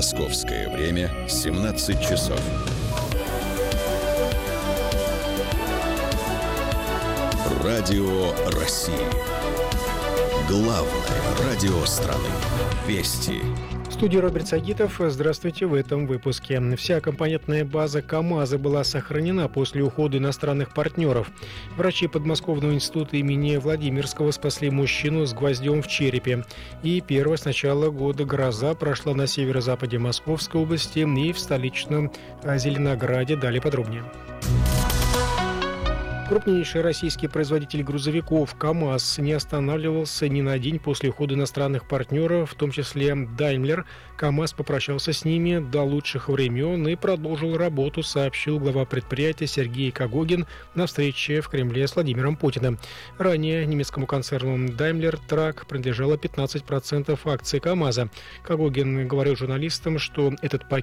Московское время 17 часов. Радио России. Главное радио страны. Вести. В студии Роберт Сагитов. Здравствуйте в этом выпуске. Вся компонентная база КАМАЗа была сохранена после ухода иностранных партнеров. Врачи подмосковного института имени Владимирского спасли мужчину с гвоздем в черепе. И первая с начала года гроза прошла на северо-западе Московской области и в столичном Зеленограде. Далее подробнее. Крупнейший российский производитель грузовиков КАМАЗ не останавливался ни на день после ухода иностранных партнеров, в том числе Daimler. КАМАЗ попрощался с ними до лучших времен и продолжил работу, сообщил глава предприятия Сергей Когогин на встрече в Кремле с Владимиром Путиным. Ранее немецкому концерну Daimler Truck принадлежало 15% акций КАМАЗа. Когогин говорил журналистам, что этот пакет